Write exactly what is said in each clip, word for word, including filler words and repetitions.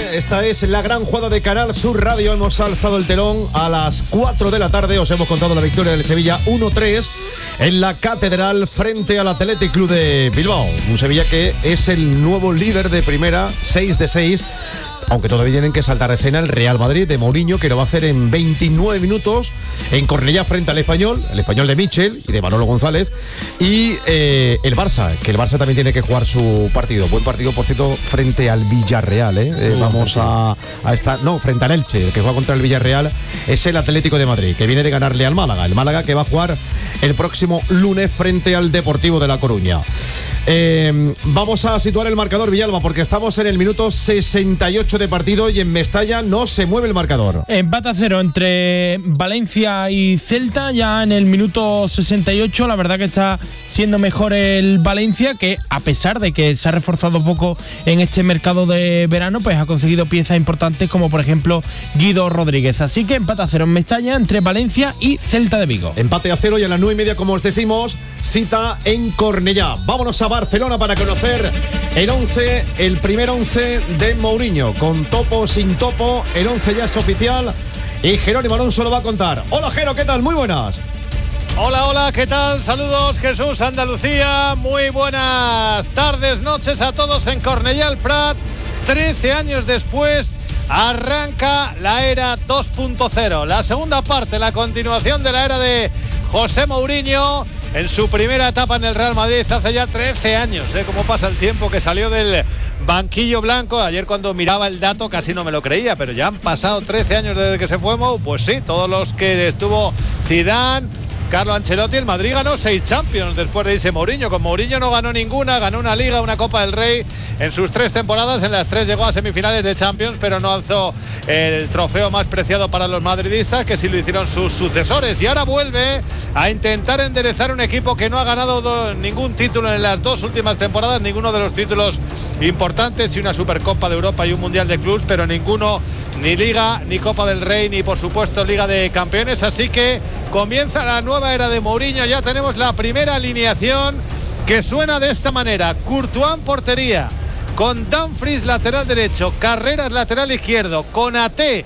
esta es la gran jugada de Canal Sur Radio. Hemos alzado el telón a las cuatro de la tarde. Os hemos contado la victoria del Sevilla uno tres en la Catedral frente al Athletic Club de Bilbao. Un Sevilla que es el nuevo líder de primera, seis de seis. Aunque todavía tienen que saltar a escena el Real Madrid de Mourinho, que lo va a hacer en veintinueve minutos en Cornellá frente al Español, el Español de Michel y de Manolo González, y eh, el Barça, que el Barça también tiene que jugar su partido. Buen partido, por cierto, frente al Villarreal. ¿eh? Eh, vamos a, a estar, no, frente al Elche, el que juega contra el Villarreal es el Atlético de Madrid, que viene de ganarle al Málaga. El Málaga que va a jugar el próximo lunes frente al Deportivo de La Coruña. Eh, vamos a situar el marcador, Villalba, porque estamos en el minuto sesenta y ocho de partido y en Mestalla no se mueve el marcador. Empate a cero entre Valencia y Celta ya en el minuto sesenta y ocho. La verdad que está siendo mejor el Valencia, que a pesar de que se ha reforzado poco en este mercado de verano, pues ha conseguido piezas importantes como por ejemplo Guido Rodríguez. Así que empate a cero en Mestalla entre Valencia y Celta de Vigo. Empate a cero y a las nueve y media, como os decimos, cita en Cornellá. Vámonos a Barcelona para conocer el once, el primer once de Mourinho, con topo, sin topo. El once ya es oficial y Jerónimo Alonso lo va a contar. Hola Jero, ¿qué tal? Muy buenas. Hola, hola, ¿qué tal? Saludos, Jesús, Andalucía. Muy buenas tardes, noches a todos en Cornellá el Prat. trece años después arranca la era dos punto cero. La segunda parte, la continuación de la era de José Mourinho en su primera etapa en el Real Madrid hace ya trece años. ¿eh? Cómo pasa el tiempo, que salió del banquillo blanco. Ayer cuando miraba el dato casi no me lo creía, pero ya han pasado trece años desde que se fue Mou. Pues sí, todos los que estuvo Zidane, Carlo Ancelotti. El Madrid ganó seis Champions después de irse Mourinho. Con Mourinho no ganó ninguna, ganó una Liga, una Copa del Rey en sus tres temporadas. En las tres llegó a semifinales de Champions, pero no alzó el trofeo más preciado para los madridistas, que sí lo hicieron sus sucesores. Y ahora vuelve a intentar enderezar un equipo que no ha ganado do, ningún título en las dos últimas temporadas, ninguno de los títulos importantes, y una Supercopa de Europa y un Mundial de Clubs, pero ninguno, ni Liga, ni Copa del Rey, ni por supuesto Liga de Campeones. Así que comienza la nueva era de Mourinho. Ya tenemos la primera alineación, que suena de esta manera: Courtois en portería, con Dumfries lateral derecho, Carreras lateral izquierdo, Konaté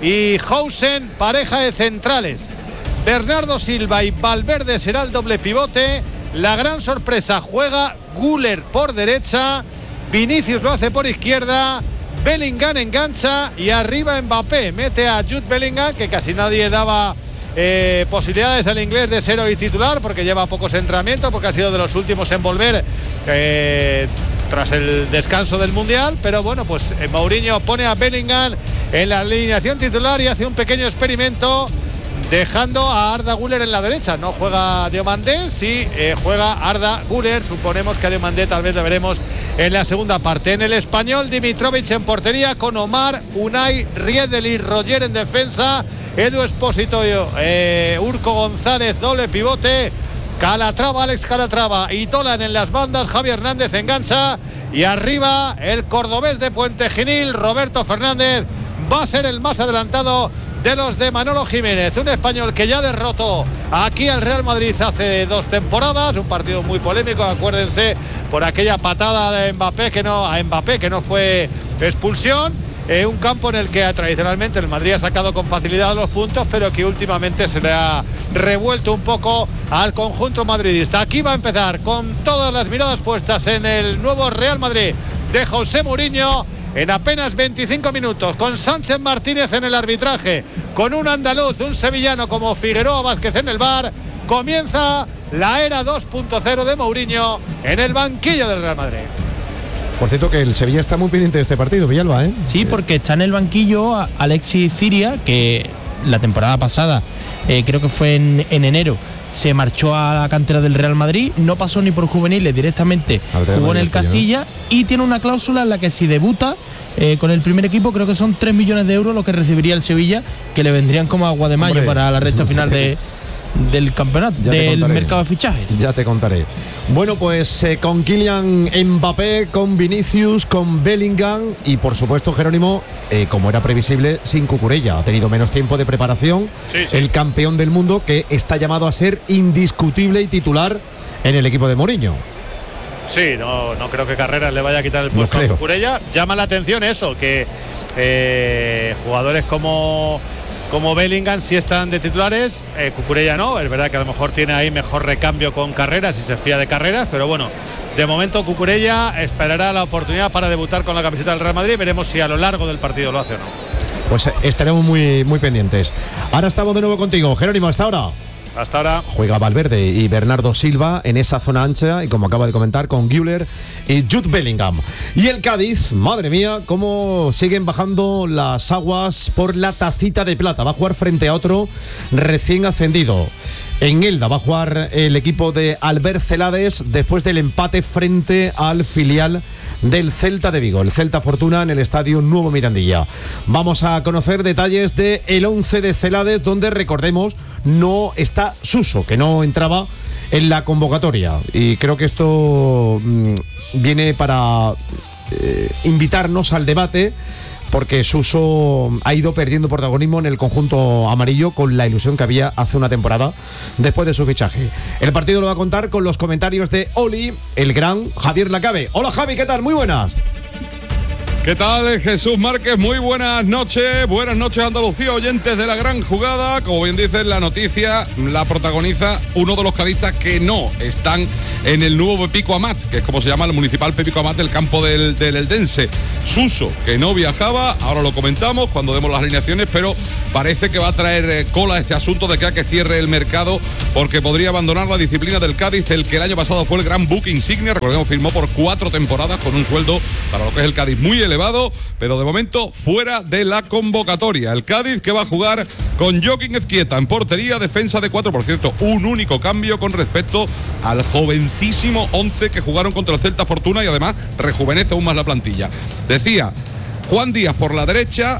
y Hausen pareja de centrales, Bernardo Silva y Valverde será el doble pivote. La gran sorpresa, juega Güler por derecha, Vinicius lo hace por izquierda, Bellingham engancha y arriba Mbappé mete a Jude Bellingham, que casi nadie daba Eh, posibilidades al inglés de ser hoy titular, porque lleva pocos entrenamientos, porque ha sido de los últimos en volver eh, tras el descanso del Mundial. Pero bueno, pues eh, Mourinho pone a Bellingham en la alineación titular y hace un pequeño experimento, dejando a Arda Güler en la derecha. No juega Diomandé, sí eh, juega Arda Güler. Suponemos que a Diomandé tal vez lo veremos en la segunda parte. En el Español, Dimitrovic en portería, con Omar, Unai, Riedel y Roger en defensa, Edu Espósito, eh, Urco González doble pivote, Calatrava, Alex Calatrava y Dolan en las bandas, Javi Hernández engancha, y arriba el cordobés de Puente Genil, Roberto Fernández, va a ser el más adelantado de los de Manolo Jiménez. Un español que ya derrotó aquí al Real Madrid hace dos temporadas, un partido muy polémico, acuérdense, por aquella patada de Mbappé que no, a Mbappé que no fue expulsión. Eh, un campo en el que tradicionalmente el Madrid ha sacado con facilidad los puntos, pero que últimamente se le ha revuelto un poco al conjunto madridista. Aquí va a empezar con todas las miradas puestas en el nuevo Real Madrid de José Mourinho en apenas veinticinco minutos, con Sánchez Martínez en el arbitraje, con un andaluz, un sevillano como Figueroa Vázquez en el V A R. Comienza la era dos punto cero de Mourinho en el banquillo del Real Madrid. Por cierto, que el Sevilla está muy pendiente de este partido, Villalba, ¿eh? Sí, porque está en el banquillo Alexis Ciria, que la temporada pasada, eh, creo que fue en, en enero, se marchó a la cantera del Real Madrid, no pasó ni por juveniles, directamente jugó en el Castilla, y tiene una cláusula en la que si debuta eh, con el primer equipo, creo que son tres millones de euros lo que recibiría el Sevilla, que le vendrían como agua de mayo. Hombre, para la recta final de del campeonato, ya del mercado de fichajes. Ya te contaré. Bueno, pues eh, con Kylian Mbappé, con Vinicius, con Bellingham y por supuesto Jerónimo, eh, como era previsible, sin Cucurella. Ha tenido menos tiempo de preparación. Sí, sí. El campeón del mundo, que está llamado a ser indiscutible y titular en el equipo de Mourinho. Sí, no, no creo que Carreras le vaya a quitar el puesto No a creo. Cucurella. Llama la atención eso, que eh, jugadores como, como Bellingham sí están de titulares, eh, Cucurella no. Es verdad que a lo mejor tiene ahí mejor recambio con Carreras y se fía de Carreras, pero bueno, de momento Cucurella esperará la oportunidad para debutar con la camiseta del Real Madrid. Veremos si a lo largo del partido lo hace o no. Pues estaremos muy, muy pendientes. Ahora estamos de nuevo contigo, Jerónimo, hasta ahora. Hasta ahora. Juega Valverde y Bernardo Silva en esa zona ancha y, como acaba de comentar, con Güler y Jude Bellingham. Y el Cádiz, madre mía, cómo siguen bajando las aguas por la tacita de plata. Va a jugar frente a otro recién ascendido. En Elda va a jugar el equipo de Albert Celades después del empate frente al filial del Celta de Vigo, el Celta Fortuna, en el Estadio Nuevo Mirandilla. Vamos a conocer detalles de el once de Celades, donde, recordemos, no está Suso, que no entraba en la convocatoria. Y creo que esto mmm, viene para eh, invitarnos al debate, porque Suso ha ido perdiendo protagonismo en el conjunto amarillo con la ilusión que había hace una temporada después de su fichaje. El partido lo va a contar con los comentarios de Oli, el gran Javier Lacabe. Hola Javi, ¿qué tal? Muy buenas. ¿Qué tal, Jesús Márquez? Muy buenas noches, buenas noches Andalucía, oyentes de la gran jugada. Como bien dices, la noticia la protagoniza uno de los cadistas que no están en el nuevo Pepico Amat, que es como se llama el municipal Pepico Amat del campo del, del Eldense. Suso, que no viajaba, ahora lo comentamos cuando demos las alineaciones, pero parece que va a traer cola este asunto de que hay que cierre el mercado, porque podría abandonar la disciplina del Cádiz, el que el año pasado fue el gran buque insignia. Recordemos, firmó por cuatro temporadas con un sueldo para lo que es el Cádiz muy elevado, pero de momento fuera de la convocatoria. El Cádiz, que va a jugar con Joaquín Ezquieta en portería, defensa de cuatro, por cierto, un único cambio con respecto al jovencísimo once que jugaron contra el Celta Fortuna, y además rejuvenece aún más la plantilla. Decía, Juan Díaz por la derecha,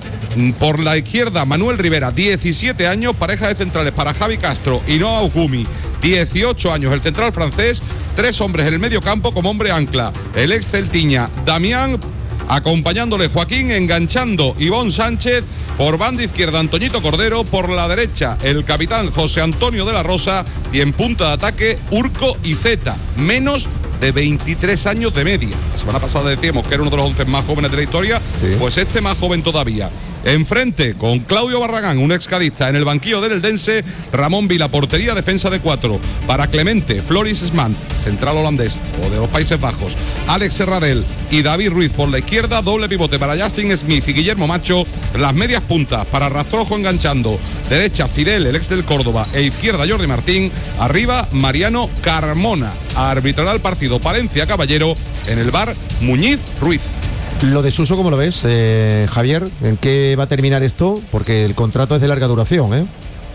por la izquierda Manuel Rivera, diecisiete años, pareja de centrales para Javi Castro y Noah Okumi, dieciocho años, el central francés, tres hombres en el medio campo como hombre ancla, el ex celtiña Damián, acompañándole Joaquín, enganchando Ivón Sánchez, por banda izquierda Antoñito Cordero, por la derecha el capitán José Antonio de la Rosa, y en punta de ataque Urco y Zeta, menos de veintitrés años de media. La semana pasada decíamos que era uno de los once más jóvenes de la historia, sí. Pues este más joven todavía. Enfrente, con Claudio Barragán, un excadista, en el banquillo del Eldense, Ramón Vila, portería, defensa de cuatro. Para Clemente, Floris Sman, central holandés o de los Países Bajos, Alex Serradell y David Ruiz por la izquierda, doble pivote para Justin Smith y Guillermo Macho, las medias puntas para Rastrojo enganchando, derecha Fidel, el ex del Córdoba, e izquierda Jordi Martín, arriba Mariano Carmona. Arbitrará el partido Palencia Caballero, en el bar Muñiz Ruiz. Lo de Suso, ¿cómo lo ves, eh, Javier? ¿En qué va a terminar esto? Porque el contrato es de larga duración, ¿eh?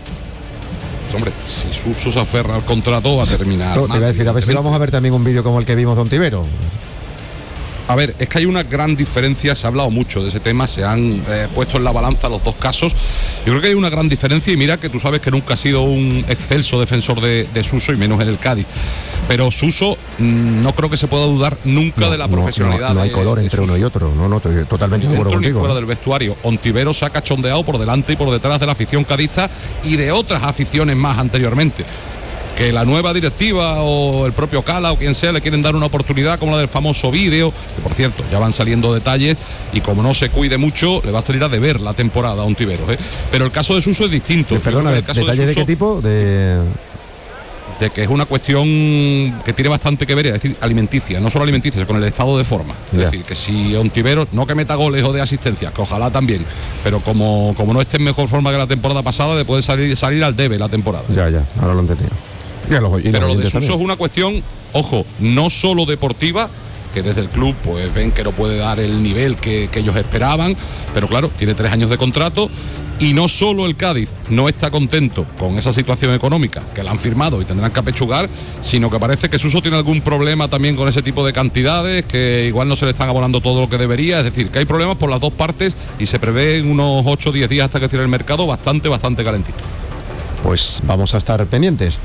Hombre, si Suso se aferra al contrato va a terminar. No, te iba a decir, a ver si vamos a ver también un vídeo como el que vimos de Ontivero. A ver, es que hay una gran diferencia, se ha hablado mucho de ese tema, se han eh, puesto en la balanza los dos casos. Yo creo que hay una gran diferencia, y mira que tú sabes que nunca ha sido un excelso defensor de, de Suso, y menos en el Cádiz. Pero Suso mmm, no creo que se pueda dudar nunca no, de la profesionalidad. No, no, no hay color de, entre de uno y otro, no, no, estoy totalmente de acuerdo contigo. Ni fuera del vestuario. Ontivero se ha cachondeado por delante y por detrás de la afición cadista y de otras aficiones más anteriormente. Que la nueva directiva o el propio Cala o quien sea le quieren dar una oportunidad como la del famoso vídeo, que por cierto ya van saliendo detalles, y como no se cuide mucho le va a salir a deber la temporada a Ontivero, ¿eh? Pero el caso de Suso es distinto. Perdona, el caso ¿detalles de, Suso, de qué tipo? De... de que es una cuestión que tiene bastante que ver, es decir, alimenticia, no solo alimenticia, sino con el estado de forma. Es yeah. decir, que si Ontivero, no que meta goles o de asistencia, que ojalá también, pero como, como no esté en mejor forma que la temporada pasada, le puede salir, salir al debe la temporada. Ya, ya, ahora lo he entendido. Los, pero lo de Suso también es una cuestión, ojo, no solo deportiva, que desde el club pues ven que no puede dar el nivel que, que ellos esperaban, pero claro, tiene tres años de contrato, y no solo el Cádiz no está contento con esa situación económica que la han firmado y tendrán que apechugar, sino que parece que Suso tiene algún problema también con ese tipo de cantidades, que igual no se le están abonando todo lo que debería, es decir, que hay problemas por las dos partes, y se prevé en unos ocho o diez días hasta que cierre el mercado bastante, bastante calentito. Pues vamos a estar pendientes.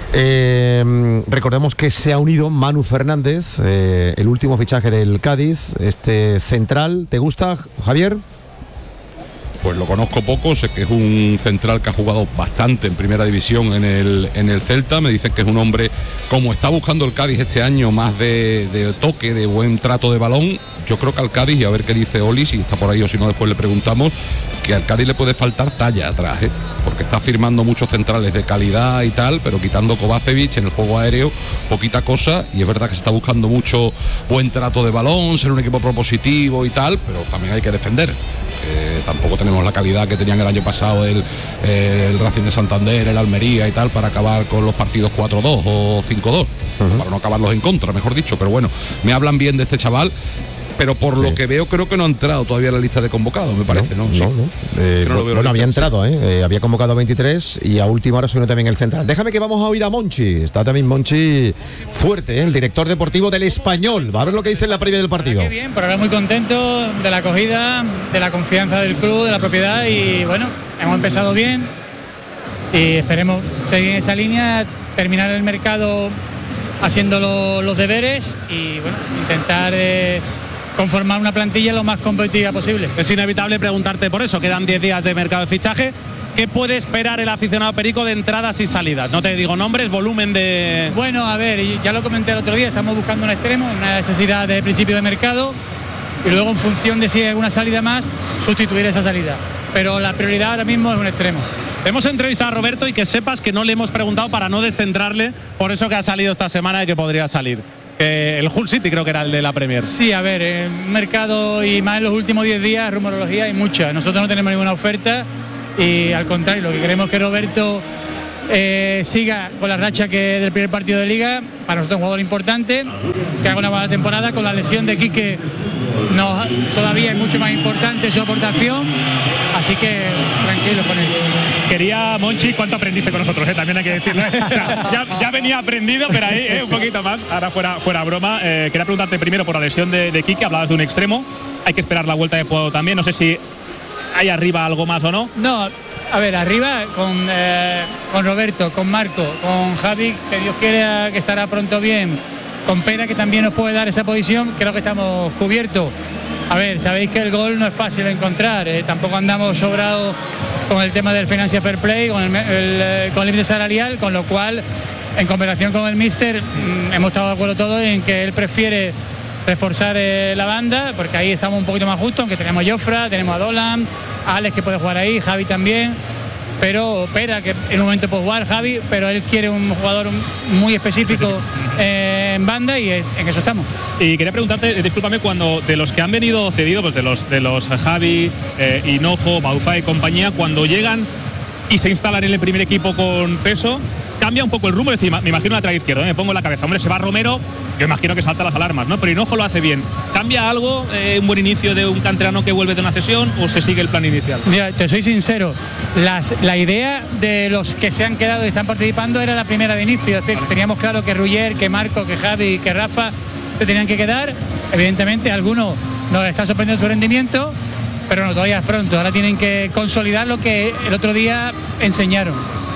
Eh, recordemos que se ha unido Manu Fernández, eh, el último fichaje del Cádiz, este central. ¿Te gusta, Javier? pues lo conozco poco, sé que es un central que ha jugado bastante en primera división en el, en el Celta. Me dicen que es un hombre, como está buscando el Cádiz este año, más de, de toque, de buen trato de balón. Yo creo que al Cádiz, y a ver qué dice Oli, si está por ahí o si no después le preguntamos, que al Cádiz le puede faltar talla atrás, ¿eh? Porque está firmando muchos centrales de calidad y tal, pero quitando Kovacevic en el juego aéreo, poquita cosa, y es verdad que se está buscando mucho buen trato de balón, ser un equipo propositivo y tal, pero también hay que defender. Eh, tampoco tenemos la calidad que tenían el año pasado el, el Racing de Santander, el Almería y tal, para acabar con los partidos cuatro dos o cinco dos, uh-huh. para no acabarlos en contra, mejor dicho. Pero bueno, me hablan bien de este chaval, pero por sí. lo que veo creo que no ha entrado todavía en la lista de convocados, me parece, ¿no? No, sí. no, no. Eh, no bueno, había entrado, ¿eh? ¿eh? Había convocado a veintitrés y a última hora suena también el central. Déjame que vamos a oír a Monchi. Está también Monchi fuerte, ¿eh? El director deportivo del Español. Va a ver lo que dice en la previa del partido. Qué bien, pero ahora muy contento de la acogida, de la confianza del club, de la propiedad y bueno, hemos empezado bien y esperemos seguir en esa línea, terminar el mercado haciendo lo, los deberes y bueno, intentar... Eh, conformar una plantilla lo más competitiva posible. Es inevitable preguntarte por eso, quedan diez días de mercado de fichaje. ¿Qué puede esperar el aficionado perico de entradas y salidas? No te digo nombres, volumen de... Bueno, a ver, ya lo comenté el otro día, estamos buscando un extremo, una necesidad de principio de mercado y luego en función de si hay alguna salida más, sustituir esa salida. Pero la prioridad ahora mismo es un extremo. Hemos entrevistado a Roberto y que sepas que no le hemos preguntado para no descentrarle por eso que ha salido esta semana y que podría salir. El Hull City creo que era el de la Premier. Sí, a ver, en mercado y más en los últimos diez días, rumorología hay mucha. Nosotros no tenemos ninguna oferta y al contrario, lo que queremos es que Roberto eh, siga con la racha que del primer partido de Liga, para nosotros es un jugador importante, que haga una buena temporada. Con la lesión de Quique no, todavía es mucho más importante su aportación, así que tranquilo con él. Quería, Monchi, ¿cuánto aprendiste con nosotros? Eh? También hay que decirlo. ya, ya venía aprendido, pero ahí eh, un poquito más. Ahora fuera, fuera broma. Eh, quería preguntarte primero por la lesión de, de Quique, hablabas de un extremo. Hay que esperar la vuelta de juego también. No sé si hay arriba algo más o no. No, a ver, arriba con, eh, con Roberto, con Marco, con Javi, que Dios quiera que estará pronto bien, con Pera, que también nos puede dar esa posición, creo que estamos cubiertos. A ver, sabéis que el gol no es fácil de encontrar, eh, tampoco andamos sobrados con el tema del Financial Fair Play, con el, el, con el límite salarial, con lo cual, en conversación con el míster, mmm, hemos estado de acuerdo todos en que él prefiere reforzar eh, la banda, porque ahí estamos un poquito más justos, aunque tenemos a Jofra, tenemos a Dolan, a Alex que puede jugar ahí, Javi también, pero Pera, que en un momento puede jugar, Javi, pero él quiere un jugador muy específico eh, en banda y en eso estamos. Y quería preguntarte, discúlpame, cuando de los que han venido cedidos, pues de los de los Javi, eh, Hinojo, Baufa y compañía, cuando llegan y se instalan en el primer equipo con peso, cambia un poco el rumbo. Es decir, me imagino lateral izquierdo, ¿eh? Me pongo en la cabeza, hombre, se va Romero, yo imagino que salta las alarmas, ¿no? Pero Hinojo lo hace bien. ¿Cambia algo, eh, un buen inicio de un canterano que vuelve de una cesión, o se sigue el plan inicial? Mira, te soy sincero, las, la idea de los que se han quedado y están participando era la primera de inicio. Teníamos claro que Ruller, que Marco, que Javi, que Rafa se tenían que quedar. Evidentemente algunos nos está sorprendiendo su rendimiento, pero no, todavía es pronto. Ahora tienen que consolidar lo que el otro día enseñaron.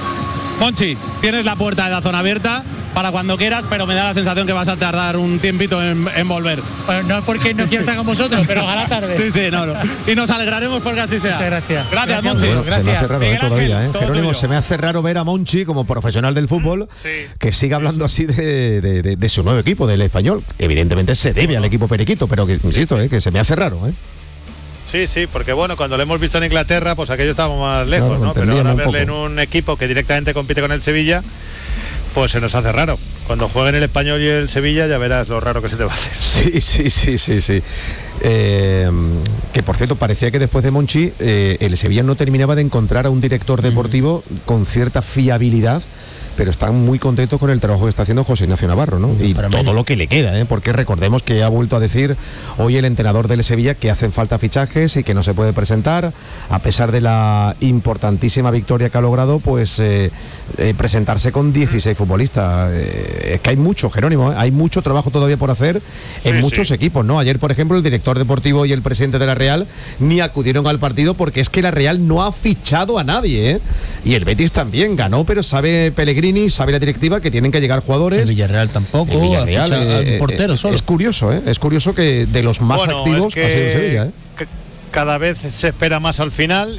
Monchi, tienes la puerta de la zona abierta para cuando quieras, pero me da la sensación que vas a tardar un tiempito en, en volver. Bueno, no porque no quiero estar con vosotros, pero ojalá tarde. Sí, sí, no, no. Y nos alegraremos porque así sea. Muchas gracias. Gracias, gracias Monchi. Bueno, gracias. se me hace raro eh, todavía, ¿eh? Jerónimo, tuyo. Se me hace raro ver a Monchi como profesional del fútbol, sí, que siga hablando así de, de, de, de su nuevo equipo, del Español. Evidentemente se debe al equipo periquito, pero que, insisto, eh, que se me hace raro, ¿eh? Sí, sí, porque bueno, cuando lo hemos visto en Inglaterra, pues aquello estábamos más lejos, claro, ¿no? Pero ahora un verle poco. en un equipo que directamente compite con el Sevilla, pues se nos hace raro. Cuando jueguen el Español y el Sevilla ya verás lo raro que se te va a hacer. Sí, sí, sí, sí, sí. Eh, que por cierto, parecía que después de Monchi, eh, el Sevilla no terminaba de encontrar a un director deportivo con cierta fiabilidad, pero están muy contentos con el trabajo que está haciendo José Ignacio Navarro, ¿no? Y Para todo mí. lo que le queda, ¿eh? Porque recordemos que ha vuelto a decir hoy el entrenador del Sevilla que hacen falta fichajes y que no se puede presentar, a pesar de la importantísima victoria que ha logrado, pues eh, eh, presentarse con dieciséis futbolistas. Eh, es que hay mucho, Jerónimo, ¿eh? Hay mucho trabajo todavía por hacer en Sí, muchos sí. equipos, ¿no? Ayer, por ejemplo, el director deportivo y el presidente de la Real ni acudieron al partido porque es que la Real no ha fichado a nadie, ¿eh? Y el Betis también ganó, pero sabe Pellegrini, sabe la directiva que tienen que llegar jugadores. El Villarreal tampoco. El Villarreal, ha fichado eh, al portero eh, solo. Es curioso, ¿eh? Es curioso que de los más Bueno, activos es que, ha sido el Sevilla, ¿eh? que, cada vez se espera más al final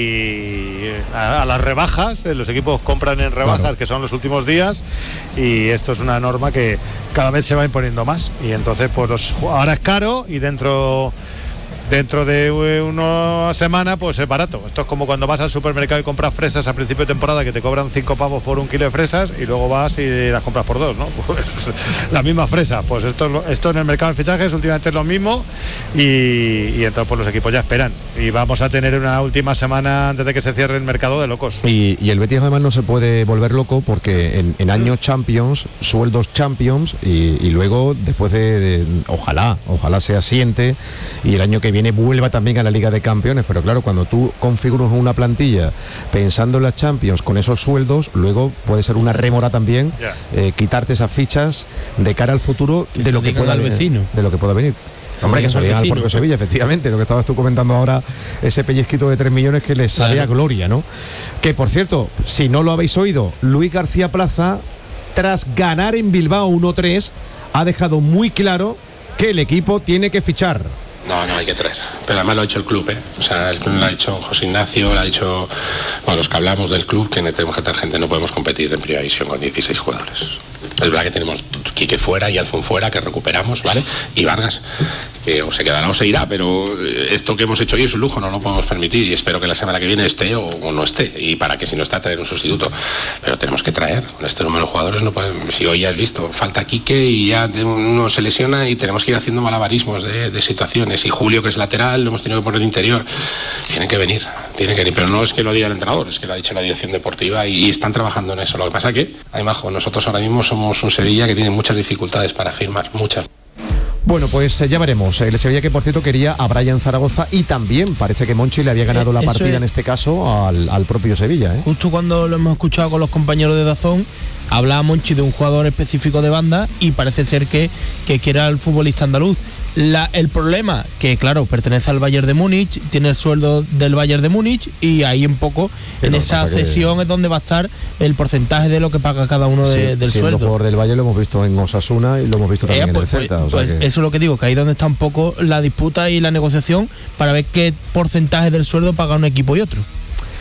y a, a las rebajas, los equipos compran en rebajas, claro, que son los últimos días, y esto es una norma que cada vez se va imponiendo más, y entonces pues los, ahora es caro y dentro dentro de una semana pues es barato. Esto es como cuando vas al supermercado y compras fresas a principio de temporada, que te cobran cinco pavos por un kilo de fresas, y luego vas y las compras por dos, ¿no? Pues la misma fresa. Pues esto, esto en el mercado de fichajes últimamente es lo mismo, y, y entonces pues los equipos ya esperan, y vamos a tener una última semana antes de que se cierre el mercado de locos. Y, y el Betis además no se puede volver loco, porque en, en años Champions, sueldos Champions, y, y luego después de, de ojalá, ojalá se asiente y el año que viene vuelva también a la Liga de Campeones, pero claro, cuando tú configuras una plantilla pensando en las Champions con esos sueldos, luego puede ser una rémora también, yeah. eh, quitarte esas fichas de cara al futuro, que de lo que pueda venir, de lo que pueda venir. Hombre, que salía al propio Sevilla, efectivamente, lo que estabas tú comentando ahora, ese pellizquito de tres millones que les sale claro. a gloria, ¿no? Que por cierto, si no lo habéis oído, Luis García Plaza, tras ganar en Bilbao uno tres, ha dejado muy claro que el equipo tiene que fichar. No, no hay que traer, pero además lo ha hecho el club, ¿eh? O sea, el club lo ha hecho José Ignacio, lo ha hecho, bueno, los que hablamos del club, que tenemos que traer gente, no podemos competir en primera división con dieciséis jugadores. Es verdad que tenemos Quique fuera y Alfon fuera, que recuperamos, ¿vale? Y Vargas, que o se quedará o se irá, pero esto que hemos hecho hoy es un lujo, no lo podemos permitir, y espero que la semana que viene esté o, o no esté, y para que si no está, traer un sustituto. Pero tenemos que traer, con este número de jugadores no podemos, si hoy ya has visto, falta Quique y ya uno se lesiona y tenemos que ir haciendo malabarismos de, de situaciones, y Julio, que es lateral, lo hemos tenido que poner interior. Tienen que venir, tienen que venir, pero no es que lo diga el entrenador, es que lo ha dicho la dirección deportiva, y, y están trabajando en eso. Lo que pasa que, ay, majo, nosotros ahora mismo somos un Sevilla que tiene muchas dificultades para firmar, muchas. Bueno, pues eh, ya veremos. El Sevilla, que por cierto quería a Brian Zaragoza, y también parece que Monchi le había ganado eh, la partida es, en este caso al, al propio Sevilla, ¿eh? Justo cuando lo hemos escuchado con los compañeros de Dazón, hablaba Monchi de un jugador específico de banda, y parece ser que, que quiere al futbolista andaluz. La, el problema, que claro, pertenece al Bayern de Múnich, tiene el sueldo del Bayern de Múnich, y ahí un poco sí, en esa cesión que... es donde va a estar el porcentaje de lo que paga cada uno sí, de, del sueldo. El jugador del Bayern lo hemos visto en Osasuna y lo hemos visto también eh, pues, en el Celta. Pues, o sea pues que... eso es lo que digo, que ahí es donde está un poco la disputa y la negociación para ver qué porcentaje del sueldo paga un equipo y otro.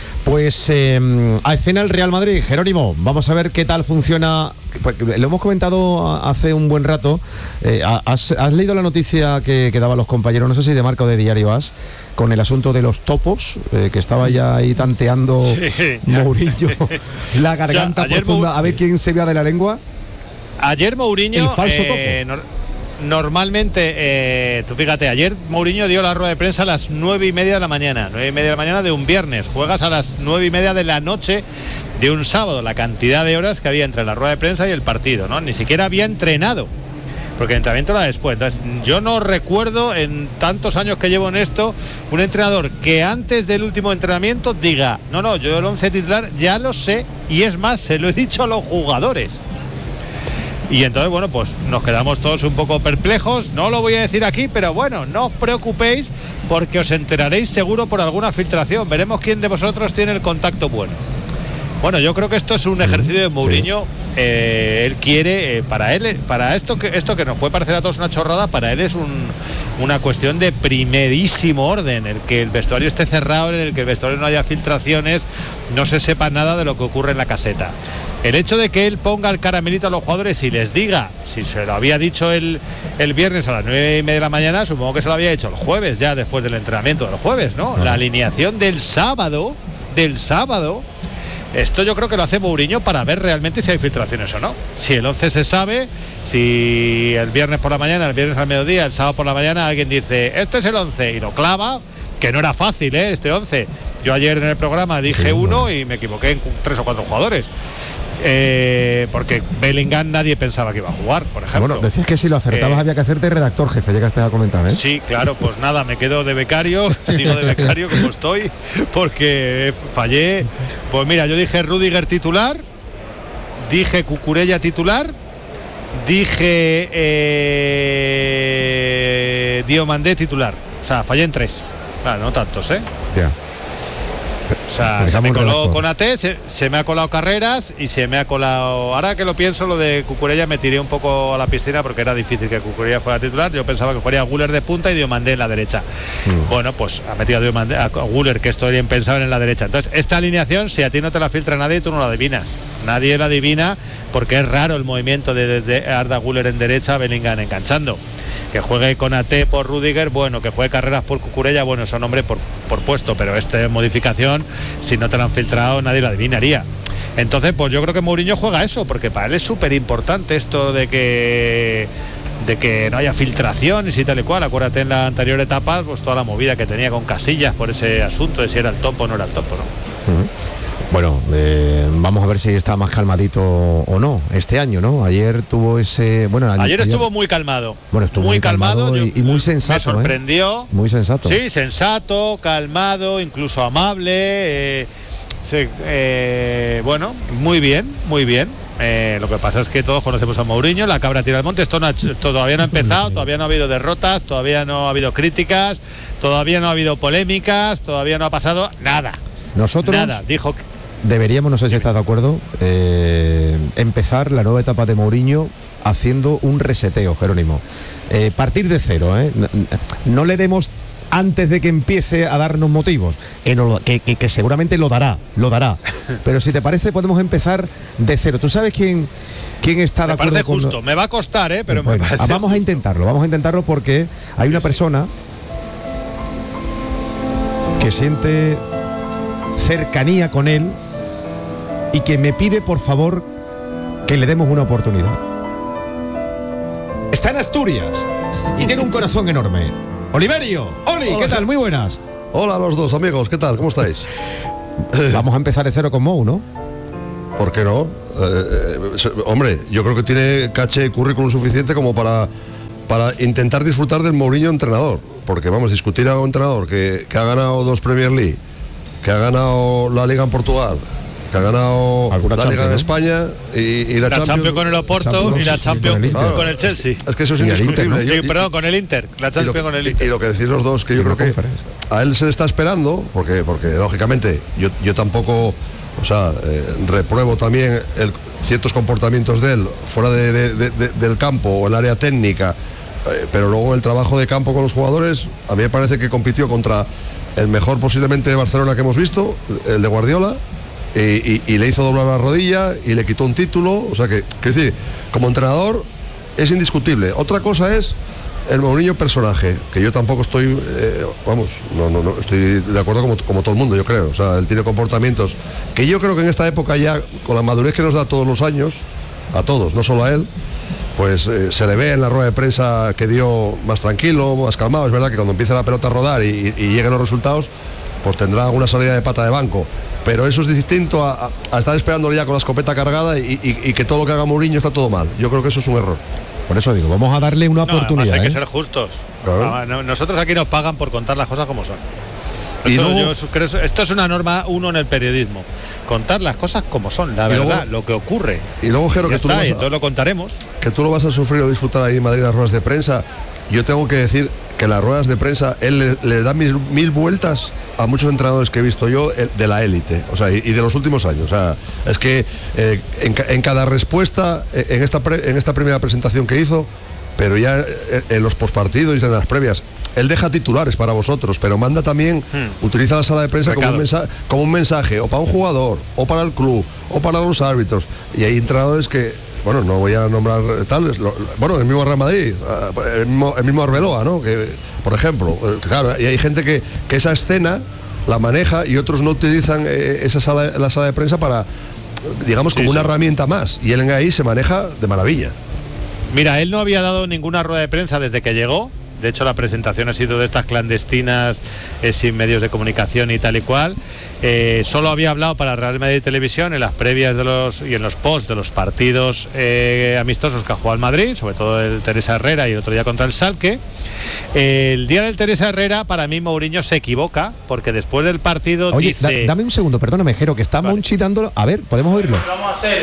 Pues eh, a escena el Real Madrid. Jerónimo, vamos a ver qué tal funciona. Pues, lo hemos comentado hace un buen rato. Eh, has, ¿Has leído la noticia que, que daban los compañeros, no sé si de Marca o de Diario As, con el asunto de los topos, eh, que estaba ya ahí tanteando sí, Mourinho la garganta, o sea, profunda, a ver quién se vea de la lengua? Ayer Mourinho, el falso eh, topo. No, Normalmente, eh, tú fíjate, ayer Mourinho dio la rueda de prensa a las nueve y media de la mañana, nueve y media de la mañana de un viernes. Juegas a las nueve y media de la noche de un sábado, la cantidad de horas que había entre la rueda de prensa y el partido, ¿no? Ni siquiera había entrenado, porque el entrenamiento era después. Entonces, yo no recuerdo en tantos años que llevo en esto un entrenador que antes del último entrenamiento diga, no, no, yo el once titular ya lo sé, y es más, se lo he dicho a los jugadores. Y entonces, bueno, pues nos quedamos todos un poco perplejos. No lo voy a decir aquí, pero bueno, no os preocupéis, porque os enteraréis seguro por alguna filtración. Veremos quién de vosotros tiene el contacto bueno. Bueno, yo creo que esto es un ejercicio de Mourinho. Eh, él quiere, eh, para él, para esto que esto que nos puede parecer a todos una chorrada, para él es un, una cuestión de primerísimo orden, el que el vestuario esté cerrado, en el que el vestuario no haya filtraciones, no se sepa nada de lo que ocurre en la caseta. El hecho de que él ponga el caramelito a los jugadores y les diga, si se lo había dicho el, el viernes a las nueve y media de la mañana, supongo que se lo había hecho el jueves, ya después del entrenamiento del jueves, ¿no? La alineación del sábado, del sábado. Esto yo creo que lo hace Mourinho para ver realmente si hay filtraciones o no. Si el once se sabe, si el viernes por la mañana, el viernes al mediodía, el sábado por la mañana alguien dice, este es el once, y lo clava, que no era fácil, ¿eh? Este once. Yo ayer en el programa dije uno y me equivoqué en tres o cuatro jugadores. Eh, porque Bellingham nadie pensaba que iba a jugar, por ejemplo. Bueno, decías que si lo acertabas eh, había que hacerte redactor jefe, llegaste a comentar, ¿eh? Sí, claro, pues nada, me quedo de becario, sigo de becario como estoy, porque fallé. Pues mira, yo dije Rüdiger titular, dije Cucurella titular, dije eh, Diomandé titular. O sea, fallé en tres. Claro, no tantos, ¿eh? Ya. O sea, se me coló con A T, se, se me ha colado Carreras y se me ha colado. Ahora que lo pienso, lo de Cucurella me tiré un poco a la piscina porque era difícil que Cucurella fuera titular. Yo pensaba que jugaría Güler de punta y Diomandé en la derecha. Mm. Bueno, pues ha metido a, Diomandé, a Güler, que esto bien pensado, en la derecha. Entonces, esta alineación, si a ti no te la filtra nadie, tú no la adivinas. Nadie la adivina porque es raro el movimiento de, de, de Arda Güler en derecha, Bellingham enganchando. Que juegue con A T por Rüdiger, bueno, que juegue Carreras por Cucurella, bueno, son nombres por, por puesto, pero esta modificación, si no te la han filtrado, nadie la adivinaría. Entonces, pues yo creo que Mourinho juega eso, porque para él es súper importante esto de que de que no haya filtraciones y tal y cual. Acuérdate en la anterior etapa, pues toda la movida que tenía con Casillas por ese asunto de si era el topo o no era el topo, ¿no? Uh-huh. Bueno, eh, vamos a ver si está más calmadito o no este año, ¿no? Ayer tuvo ese... bueno, Ayer, ayer estuvo muy calmado. Bueno, estuvo muy, muy calmado, calmado y, y muy sensato. Me sorprendió. ¿eh? Muy sensato. Sí, sensato, calmado, incluso amable. Eh, sí, eh, bueno, muy bien, muy bien. Eh, lo que pasa es que todos conocemos a Mourinho, la cabra tira al monte. Esto, no ha, esto todavía no ha empezado, todavía no ha habido derrotas, todavía no ha habido críticas, todavía no ha habido polémicas, todavía no ha pasado nada. Nosotros... Nada, dijo que... deberíamos, no sé si estás de acuerdo, eh, empezar la nueva etapa de Mourinho haciendo un reseteo, Jerónimo. Eh, partir de cero, ¿eh? No, no le demos antes de que empiece a darnos motivos, que, no, que, que, que seguramente lo dará, lo dará. Pero si te parece, podemos empezar de cero. ¿Tú sabes quién, quién está de me acuerdo? Me parece con justo, me va a costar, ¿eh? Pero bueno, me parece vamos a intentarlo, vamos a intentarlo porque hay una persona que siente cercanía con él y que me pide por favor que le demos una oportunidad. Está en Asturias y tiene un corazón enorme. Oliverio, Oli, hola, ¿qué tal? Muy buenas. Hola a los dos amigos, ¿qué tal? ¿Cómo estáis? Vamos a empezar de cero con Mou, ¿no? ¿Por qué no? Eh, eh, hombre, yo creo que tiene caché y currículum suficiente como para, para intentar disfrutar del Mourinho entrenador. Porque vamos, discutir a un entrenador que, que ha ganado dos Premier League, que ha ganado la Liga en Portugal, que ha ganado la Liga en España y, y la, la Champions, Champions con el Oporto Champions, y la Champions con el, claro, con el Chelsea. Es que eso es indiscutible. Inter, ¿no? Sí, perdón, con el Inter, la Champions lo, con el Inter. Y, y lo que decís los dos, que yo creo que a él se le está esperando, porque, porque lógicamente yo, yo tampoco, o sea, eh, repruebo también el, ciertos comportamientos de él fuera de, de, de, de, del campo o el área técnica, eh, pero luego el trabajo de campo con los jugadores, a mí me parece que compitió contra el mejor posiblemente de Barcelona que hemos visto, el de Guardiola. Y, y, y le hizo doblar la rodilla y le quitó un título, o sea que, que decir, como entrenador es indiscutible. Otra cosa es el Mourinho personaje, que yo tampoco estoy, eh, vamos, no, no, no, estoy de acuerdo como, como todo el mundo, yo creo. O sea, él tiene comportamientos que yo creo que en esta época ya, con la madurez que nos da todos los años, a todos, no solo a él, pues eh, se le ve en la rueda de prensa que dio más tranquilo, más calmado. Es verdad que cuando empieza la pelota a rodar y, y, y lleguen los resultados, pues tendrá alguna salida de pata de banco. Pero eso es distinto a, a, a estar esperándole ya con la escopeta cargada y, y, y que todo lo que haga Mourinho está todo mal. Yo creo que eso es un error. Por eso digo, vamos a darle una no, oportunidad. Hay ¿eh? que ser justos. Claro. No, nosotros aquí nos pagan por contar las cosas como son. Y Esto, luego, yo creo, esto es una norma uno en el periodismo. Contar las cosas como son, la verdad, luego, lo que ocurre. Y luego, Jero, que tú está, lo vas a, y entonces lo contaremos. Que tú lo vas a sufrir o disfrutar ahí en Madrid las ruedas de prensa. Yo tengo que decir que las ruedas de prensa, él le, le da mil, mil vueltas a muchos entrenadores que he visto yo de la élite, o sea, y, y de los últimos años. O sea, es que eh, en, en cada respuesta, en esta, pre, en esta primera presentación que hizo, pero ya en, en los postpartidos y en las previas, él deja titulares para vosotros, pero manda también, hmm. utiliza la sala de prensa como un, mensaje, como un mensaje, o para un jugador, o para el club, o para los árbitros. Y hay entrenadores que, bueno, no voy a nombrar tales, bueno, el mismo Real Madrid, el mismo, el mismo Arbeloa, ¿no? Que, por ejemplo, claro, y hay gente que, que esa escena la maneja y otros no utilizan esa sala, la sala de prensa para, digamos, como sí, una sí. herramienta más. Y él en ahí se maneja de maravilla. Mira, él no había dado ninguna rueda de prensa desde que llegó. De hecho, la presentación ha sido de estas clandestinas, eh, sin medios de comunicación y tal y cual. Eh, solo había hablado para Real Madrid Televisión en las previas de los y en los posts de los partidos eh, amistosos que ha jugado el Madrid, sobre todo el Teresa Herrera y el otro día contra el Schalke. Eh, el día del Teresa Herrera, para mí Mourinho se equivoca, porque después del partido Oye, dice... Da, dame un segundo, perdóname, Jero, que está vale. Monchi dándolo... A ver, ¿podemos oírlo? Vamos a hacer...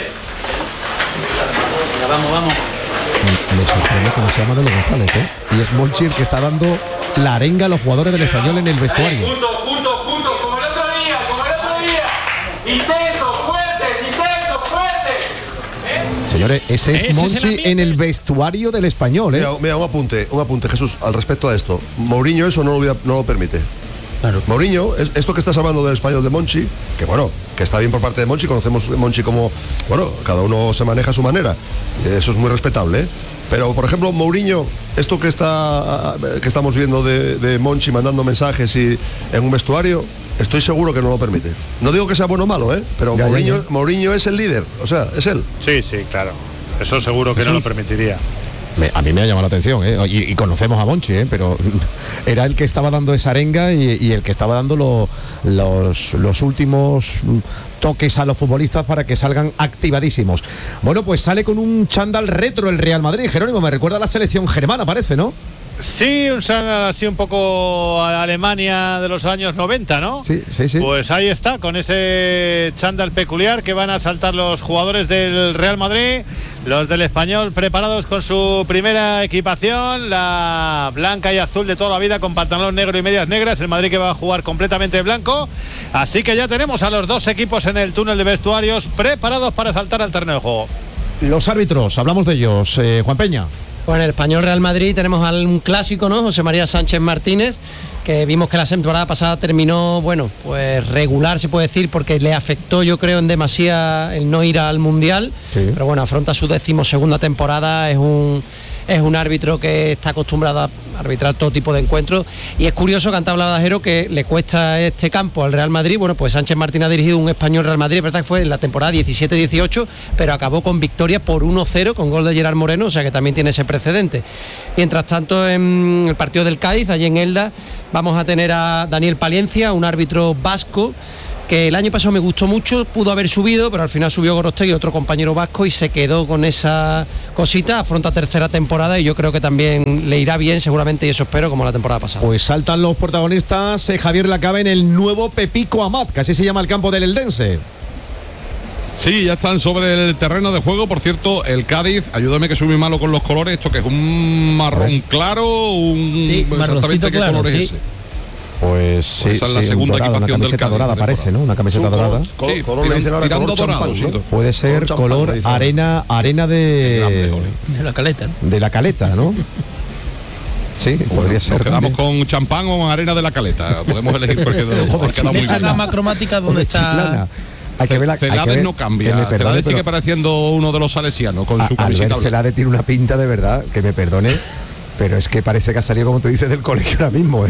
Vamos, vamos. Me sorprende que no sea Manolo González, ¿eh? Y es Monchi el que está dando la arenga a los jugadores del Español en el vestuario. Juntos, juntos, juntos, como el otro día, como el otro Intenso, fuertes, intenso, fuertes. ¿Eh? Señores, ese es Ese es Monchi el ambiente. en el vestuario del Español, ¿eh? Mira, mira, un apunte, un apunte, Jesús, al respecto a esto. Mourinho eso no lo, hubiera- no lo permite. Claro. Mourinho, es- esto que estás hablando del español de Monchi, que bueno, que está bien por parte de Monchi, conocemos a Monchi como, bueno, cada uno se maneja a su manera, eso es muy respetable, ¿eh? Pero, por ejemplo, Mourinho, esto que está que estamos viendo de, de Monchi mandando mensajes y en un vestuario, estoy seguro que no lo permite. No digo que sea bueno o malo, ¿eh? Pero Ya, ya, Mourinho, ya. Mourinho es el líder, o sea, es él. Sí, sí, claro. Eso seguro que no lo permitiría. Me- a mí me ha llamado la atención, ¿eh? y, y conocemos a Monchi, ¿eh? Pero era el que estaba dando esa arenga y, y el que estaba dando lo- los, los últimos mm, toques a los futbolistas para que salgan activadísimos. Bueno, pues sale con un chándal retro el Real Madrid. Jerónimo, me recuerda a la selección germana, parece, ¿no? Sí, un chándal así un poco a Alemania de los años noventa, ¿no? Sí, sí, sí. Pues ahí está, con ese chándal peculiar que van a saltar los jugadores del Real Madrid, los del Español preparados con su primera equipación, la blanca y azul de toda la vida con pantalón negro y medias negras, el Madrid que va a jugar completamente blanco, así que ya tenemos a los dos equipos en el túnel de vestuarios preparados para saltar al terreno de juego. Los árbitros, hablamos de ellos. Eh, Juan Peña. Pues en el Español Real Madrid tenemos a un clásico, ¿no? José María Sánchez Martínez, que vimos que la temporada pasada terminó, bueno, pues regular se puede decir, porque le afectó, yo creo, en demasía el no ir al Mundial. Sí. Pero bueno, afronta su decimosegunda temporada, es un es un árbitro que está acostumbrado a arbitrar todo tipo de encuentros, y es curioso que antes hablaba de Ajero que le cuesta este campo al Real Madrid. Bueno, pues Sánchez Martínez ha dirigido un Español Real Madrid, es verdad que fue en la temporada diecisiete dieciocho, pero acabó con victoria por uno cero con gol de Gerard Moreno, o sea que también tiene ese precedente. Mientras tanto, en el partido del Cádiz, allí en Elda, vamos a tener a Daniel Palencia, un árbitro vasco que el año pasado me gustó mucho, pudo haber subido, pero al final subió Gorostegui, otro compañero vasco, y se quedó con esa cosita. Afronta tercera temporada y yo creo que también le irá bien, seguramente, y eso espero, como la temporada pasada. Pues saltan los protagonistas. eh, Javier Lacabe en el nuevo Pepico Amat, que así se llama el campo del Eldense. Sí, ya están sobre el terreno de juego. Por cierto, el Cádiz, ayúdame que soy muy malo con los colores, esto que es un marrón claro, un Sí, exactamente marroncito qué claro, color es sí. ese. Pues sí, esa es la sí, segunda dorado, una equipación del camiseta Cádiz, dorada de parece, temporada. ¿no? Una camiseta dorada. Color, Sí, color le tiran- dicen ahora tirando color dorado, champán, sí. ¿no? Puede ser champán, color le dicen. arena, arena Grande, de Oli. De la caleta, ¿no? de la caleta, ¿no? Sí, Bueno, podría ser. nos quedamos también. con champán o arena de la caleta. Podemos elegir porque Joder, ha quedado muy Esa bien. gama cromática O donde de está. Chiclana. Hay que ver la hay que Celades ver- no que cambia. me perdone, Celades sigue pero pareciendo uno de los salesianos con a- su al camiseta ver blanca. Celades tiene una pinta de verdad, que me perdone, pero es que parece que ha salido, como tú dices, del colegio ahora mismo, ¿eh?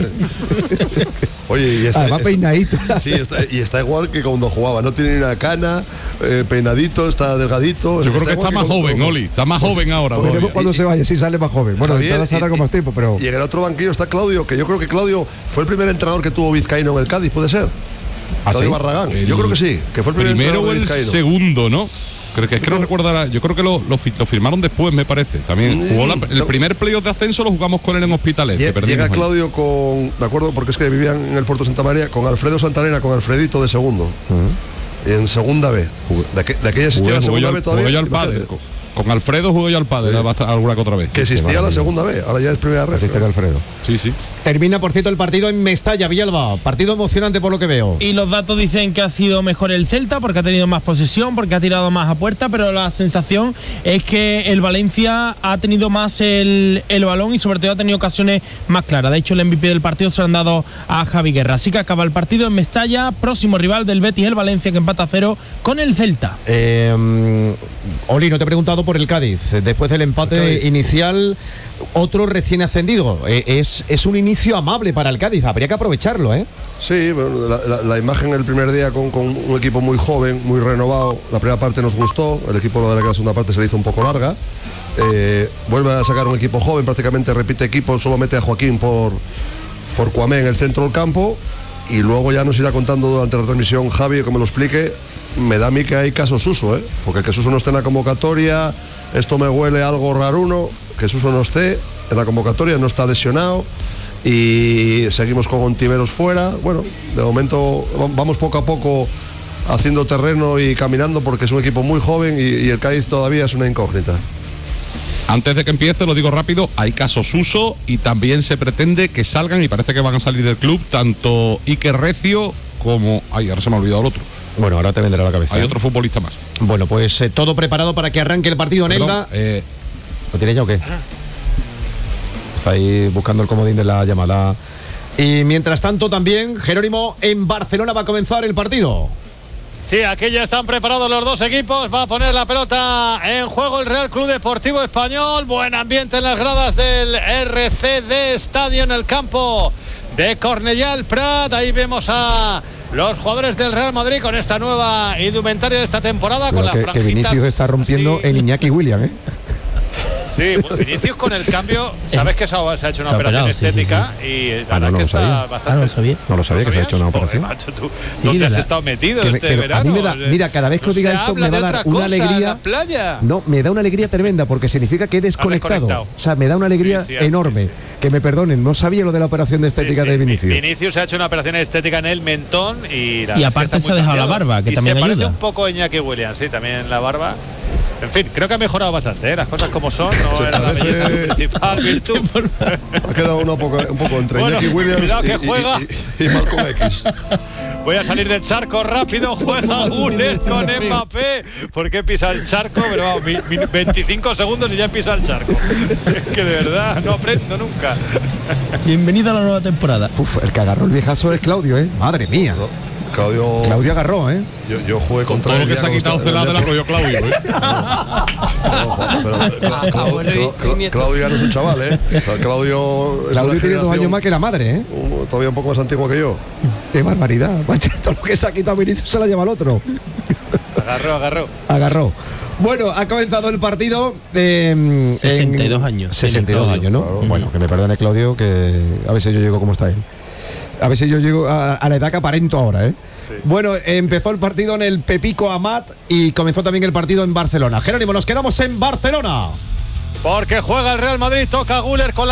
Oye, y está, Además está- peinadito. Sí, está- y está igual que cuando jugaba, no tiene ni una cana, eh, peinadito, está delgadito. Yo creo que igual está más cuando- joven, Oli. Está más joven ahora. Veremos todavía. cuando se vaya, si sale más joven. Bueno, Javier, entonces hará y- con más tiempo, pero Y en el otro banquillo está Claudio, que yo creo que Claudio fue el primer entrenador que tuvo Vizcaíno en el Cádiz, ¿puede ser? ¿Ah, Claudio sí? Barragán. El Yo creo que sí, que fue el primer Primero entrenador o de el Vizcaíno. segundo, ¿no? Creo que es que no recuerdo ahora. Yo creo que lo, lo, fi- lo firmaron después, me parece. También Mm, jugó la- el no. primer playoff de ascenso lo jugamos con él en Hospitalet. que Lle- perdimos Llega ahí. Claudio con, me acuerdo, porque es que vivían en el Puerto Santa María, con Alfredo Santarena, con Alfredito de segundo. En segunda B. De, aqu- de aquella existía Jugué, la jugué segunda yo, B al- todavía. jugué yo al imagínate. padre. Con, con Alfredo jugué yo al padre, Sí. bastante- alguna que otra vez. Que existía la segunda B, ahora ya es primera red. asiste Alfredo. Sí, sí. Termina, por cierto, el partido en Mestalla, Villalba. Partido emocionante por lo que veo. Y los datos dicen que ha sido mejor el Celta porque ha tenido más posesión, porque ha tirado más a puerta, pero la sensación es que el Valencia ha tenido más el, el balón y sobre todo ha tenido ocasiones más claras. De hecho, el M V P del partido se lo han dado a Javi Guerra. Así que acaba el partido en Mestalla, próximo rival del Betis, el Valencia, que empata a cero con el Celta. Eh, Oli, no te he preguntado por el Cádiz. Después del empate El Cádiz. inicial, otro recién ascendido. Eh, es, es un inicio amable para el Cádiz. Habría que aprovecharlo, ¿eh? Sí, bueno, la, la- la imagen el primer día con, con un equipo muy joven, muy renovado. La primera parte nos gustó, el equipo la verdad que la segunda parte se le hizo un poco larga. Eh, vuelve a sacar un equipo joven, prácticamente repite equipo, solo mete a Joaquín por, por Cuamé en el centro del campo. Y luego ya nos irá contando durante la transmisión Javi, que me lo explique. Me da a mí que hay caso Suso, ¿eh? Porque que Suso no esté en la convocatoria, esto me huele algo raruno, que Suso no esté en la convocatoria, no está lesionado. Y seguimos con Ontiveros fuera. Bueno, de momento vamos poco a poco haciendo terreno y caminando porque es un equipo muy joven y, y el Cádiz todavía es una incógnita. Antes de que empiece, lo digo rápido, hay casos uso y también se pretende que salgan, y parece que van a salir del club, tanto Iker Recio como... Ay, ahora se me ha olvidado el otro. Bueno, ahora te vendrá la cabeza. Hay ¿eh? otro futbolista más. Bueno, pues eh, todo preparado para que arranque el partido, Perdón, Nelda. eh, ¿Lo tiene ya o qué? Está ahí buscando el comodín de la llamada. Y mientras tanto también, Jerónimo, en Barcelona va a comenzar el partido. Sí, aquí ya están preparados los dos equipos. Va a poner la pelota en juego el Real Club Deportivo Español. Buen ambiente en las gradas del R C D Estadio en el campo de Cornellà el Prat. Ahí vemos a los jugadores del Real Madrid con esta nueva indumentaria de esta temporada. Pero con que, las franjitas. que Vinicius está rompiendo así. en Iñaki William, ¿eh? Sí, Vinicius con el cambio, sabes que se ha, se ha hecho una Se ha operación operado, sí, estética sí, y la Ah, verdad no, no que lo está sabía. bastante. Ah, no lo sabía. No lo sabía que se ha hecho una Joder, operación. macho, ¿tú Sí, ¿Dónde has la- estado metido Que me- este pero verano? a mí me da- mira, cada vez que No os diga se esto habla me va a de dar otra una cosa en alegría. la playa. No, me da una alegría tremenda porque significa que he desconectado. desconectado. O sea, me da una alegría Sí, sí, enorme. sí, Que me perdonen, no sabía lo de la operación de Sí, estética sí, de Vinicius. Vinicius se ha hecho una operación estética en el mentón y, la verdad Y es aparte que está se ha muy dejado la cambiado. barba, que y también se parece ayuda. un poco a Iñaki Williams, sí, también la barba. En fin, creo que ha mejorado bastante, ¿eh? Las cosas como son, no Se era la parece- belleza su principal virtud. Ha quedado una poco, un poco entre Bueno, Iñaki Williams cuidado que y, y- juega. y- y Malcolm X. Voy a salir del charco rápido, juega Guller con Mbappé. ¿Por qué pisa el charco? Pero vamos, mi- mi- veinticinco segundos y ya pisa el charco. Es que de verdad no aprendo nunca. Bienvenido a la nueva temporada. Uf, el que agarró el viejazo es Claudio, ¿eh? Madre mía. No, Claudio, Claudio agarró, ¿eh? yo, yo jugué contra todo él. lo que ya se ha cuando quitado estaba- celada la ya- cogió Claudio, ¿eh? No, pero Cla- Cla- Abuelo y- Cla- y Cla- nieto. Claudio ya no es un chaval, ¿eh? O sea, Claudio es Claudio una tiene dos años generación, más que la madre, ¿eh? uh, todavía un poco más antiguo que yo. Qué barbaridad. Macho, todo lo que se ha quitado Vinicius se la lleva al otro. Agarró, agarró. Agarró. Bueno, ha comenzado el partido. Eh, sesenta y dos en- años sesenta y dos tiene años, ¿no? Claro. Bueno, que me perdone Claudio, que a ver si yo llego como está él. A ver si yo llego a, a la edad que aparento ahora, ¿eh? Bueno, empezó el partido en el Pepico Amat y comenzó también el partido en Barcelona. Jerónimo, nos quedamos en Barcelona. Porque juega el Real Madrid, toca Guller con la